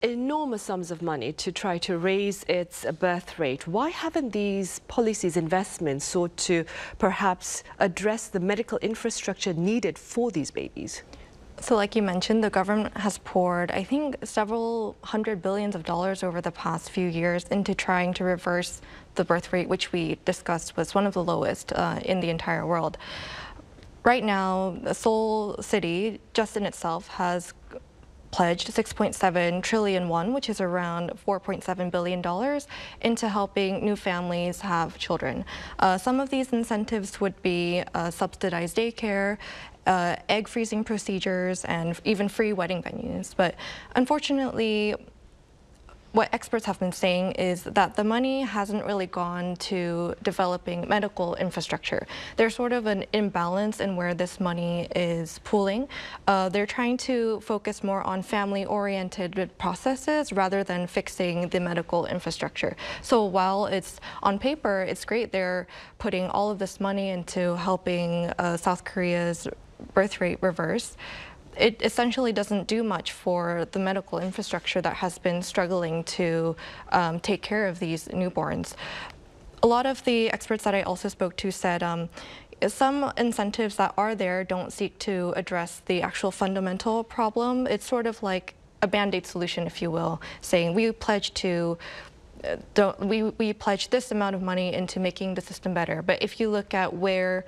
enormous sums of money to try to raise its birth rate. Why haven't these policies, investments sought to perhaps address the medical infrastructure needed for these babies? So like you mentioned, the government has poured, I think, several hundred billions of dollars over the past few years into trying to reverse the birth rate, which we discussed was one of the lowest in the entire world. Right now, Seoul City, just in itself, has pledged 6.7 trillion won, which is around $4.7 billion, into helping new families have children. Some of these incentives would be subsidized daycare, egg freezing procedures, and even free wedding venues. But unfortunately, what experts have been saying is that the money hasn't really gone to developing medical infrastructure. There's sort of an imbalance in where this money is pooling. They're trying to focus more on family-oriented processes rather than fixing the medical infrastructure. So while it's on paper, it's great they're putting all of this money into helping South Korea's birth rate reverse, it essentially doesn't do much for the medical infrastructure that has been struggling to take care of these newborns. A lot of the experts that I also spoke to said some incentives that are there don't seek to address the actual fundamental problem. It's sort of like a band-aid solution, if you will, saying we pledge to we pledge this amount of money into making the system better. But if you look at where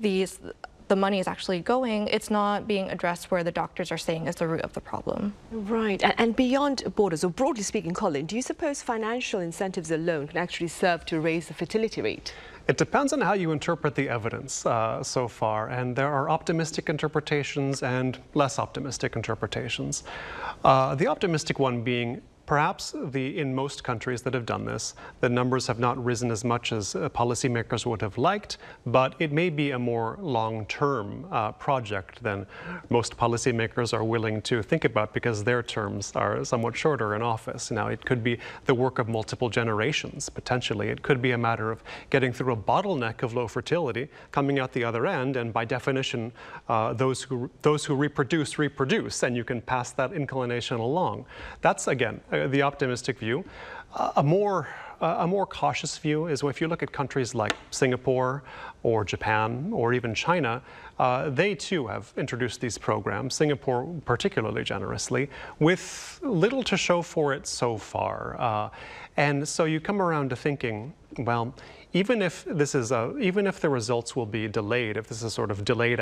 the money is actually going, it's not being addressed where the doctors are saying is the root of the problem. Right, and beyond borders, or broadly speaking, Colin, do you suppose financial incentives alone can actually serve to raise the fertility rate? It depends on how you interpret the evidence so far, and there are optimistic interpretations and less optimistic interpretations. The optimistic one being perhaps in most countries that have done this, the numbers have not risen as much as policymakers would have liked, but it may be a more long-term project than most policymakers are willing to think about because their terms are somewhat shorter in office. Now, it could be the work of multiple generations, potentially. It could be a matter of getting through a bottleneck of low fertility, coming out the other end, and by definition, those who reproduce, and you can pass that inclination along. That's, again, the optimistic view. A more cautious view is if you look at countries like Singapore or Japan or even China, they too have introduced these programs, Singapore particularly generously, with little to show for it so far. And so you come around to thinking, well, even if the results will be delayed, if this is sort of delayed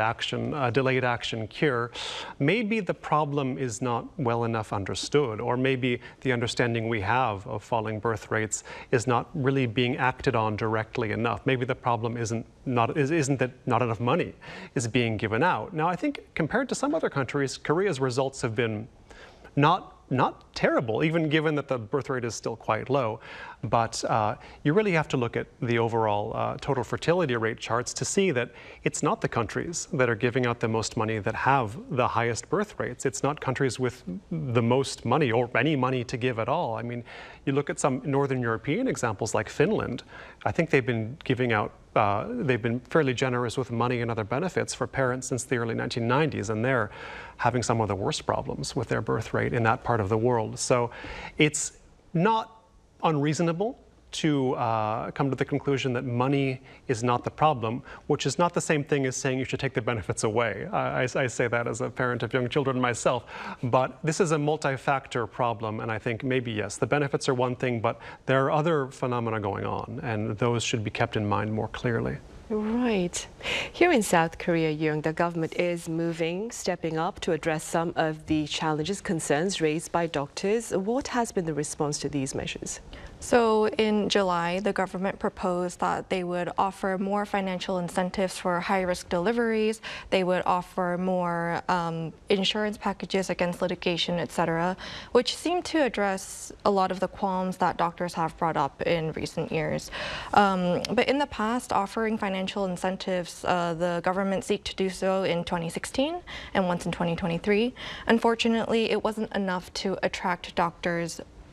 action cure, maybe the problem is not well enough understood, or maybe the understanding we have of falling birth rates is not really being acted on directly enough. Maybe the problem isn't that not enough money is being given out. Now, I think compared to some other countries, Korea's results have been not terrible, even given that the birth rate is still quite low. But you really have to look at the overall total fertility rate charts to see that it's not the countries that are giving out the most money that have the highest birth rates. It's not countries with the most money or any money to give at all. I mean, you look at some Northern European examples like Finland. I think they've been giving out they've been fairly generous with money and other benefits for parents since the early 1990s, and they're having some of the worst problems with their birth rate in that part of the world. So it's not unreasonable to come to the conclusion that money is not the problem, which is not the same thing as saying you should take the benefits away. I say that as a parent of young children myself, but this is a multi-factor problem, and I think maybe, yes, the benefits are one thing, but there are other phenomena going on, and those should be kept in mind more clearly. Right. Here in South Korea, Young, the government is stepping up to address some of the challenges, concerns raised by doctors. What has been the response to these measures? So in July, the government proposed that they would offer more financial incentives for high-risk deliveries. They would offer more insurance packages against litigation, etc., which seemed to address a lot of the qualms that doctors have brought up in recent years. But in the past, offering financial incentives, the government seeked to do so in 2016 and once in 2023. Unfortunately, it wasn't enough to attract doctors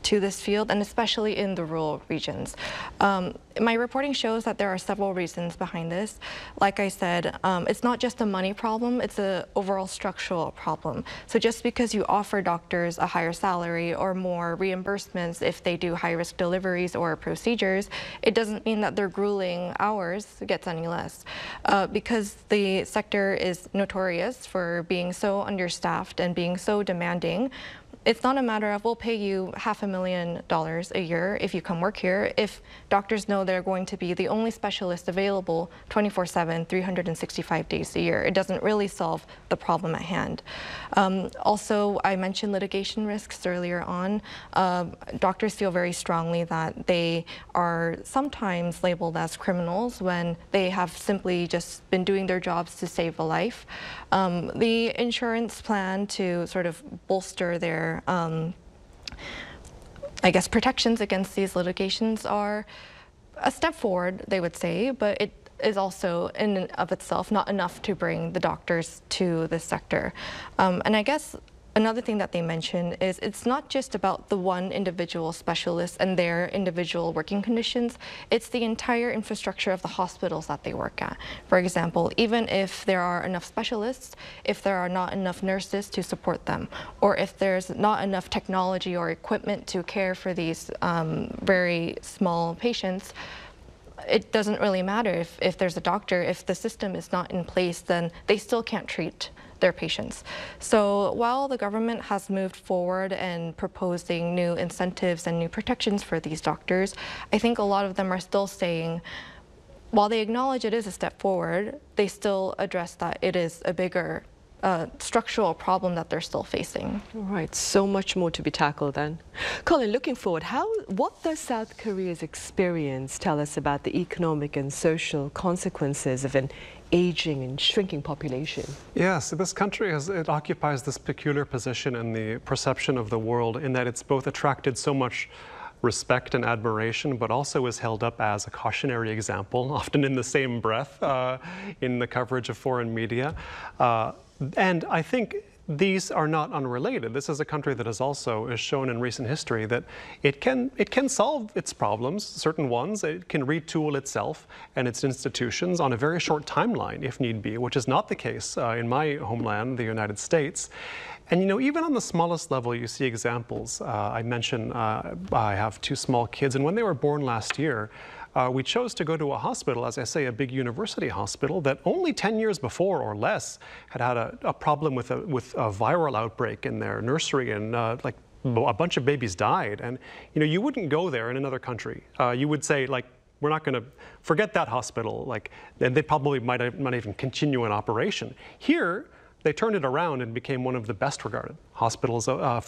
to this field, and especially in the rural regions. My reporting shows that there are several reasons behind this. Like I said, it's not just a money problem, it's an overall structural problem. So just because you offer doctors a higher salary or more reimbursements if they do high-risk deliveries or procedures, it doesn't mean that their grueling hours gets any less. Because the sector is notorious for being so understaffed and being so demanding, it's not a matter of we'll pay you $500,000 a year if you come work here if doctors know they're going to be the only specialist available 24/7, 365 days a year. It doesn't really solve the problem at hand. Also, I mentioned litigation risks earlier on. Doctors feel very strongly that they are sometimes labeled as criminals when they have simply just been doing their jobs to save a life. The insurance plan to sort of bolster their I guess protections against these litigations are a step forward, they would say, but it is also in and of itself not enough to bring the doctors to this sector. And I guess another thing that they mention is it's not just about the one individual specialist and their individual working conditions, it's the entire infrastructure of the hospitals that they work at. For example, even if there are enough specialists, if there are not enough nurses to support them, or if there's not enough technology or equipment to care for these very small patients, it doesn't really matter if there's a doctor. If the system is not in place, then they still can't treat their patients. So while the government has moved forward and proposing new incentives and new protections for these doctors, I think a lot of them are still saying, while they acknowledge it is a step forward, they still address that it is a bigger structural problem that they're still facing. Right, so much more to be tackled then. Colin, looking forward, what does South Korea's experience tell us about the economic and social consequences of an aging and shrinking population? Yes, this country it occupies this peculiar position in the perception of the world in that it's both attracted so much respect and admiration, but also is held up as a cautionary example, often in the same breath in the coverage of foreign media. And I think these are not unrelated. This is a country that has shown in recent history that it can solve its problems, certain ones. It can retool itself and its institutions on a very short timeline, if need be, which is not the case in my homeland, the United States. And even on the smallest level, you see examples. I mentioned I have two small kids, and when they were born last year, we chose to go to a hospital, as I say, a big university hospital that only 10 years before or less had a problem with a viral outbreak in their nursery, and like a bunch of babies died. And you wouldn't go there in another country. You would say, like, we're not going to forget that hospital, and they probably might not even continue an operation. Here, they turned it around and became one of the best regarded hospitals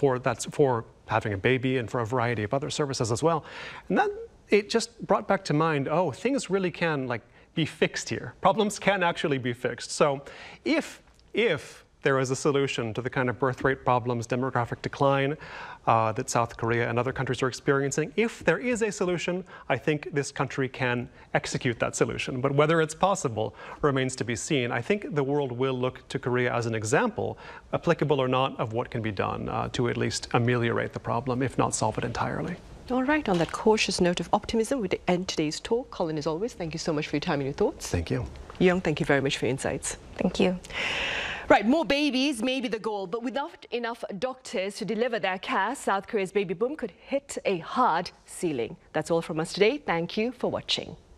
for having a baby and for a variety of other services as well. And it just brought back to mind, oh, things really can be fixed here. Problems can actually be fixed. So if there is a solution to the kind of birth rate problems, demographic decline that South Korea and other countries are experiencing, if there is a solution, I think this country can execute that solution. But whether it's possible remains to be seen. I think the world will look to Korea as an example, applicable or not, of what can be done to at least ameliorate the problem, if not solve it entirely. All right, on that cautious note of optimism, we end today's talk. Colin, as always, thank you so much for your time and your thoughts. Thank you. Young, thank you very much for your insights. Thank you. Right, more babies may be the goal, but without enough doctors to deliver their care, South Korea's baby boom could hit a hard ceiling. That's all from us today. Thank you for watching.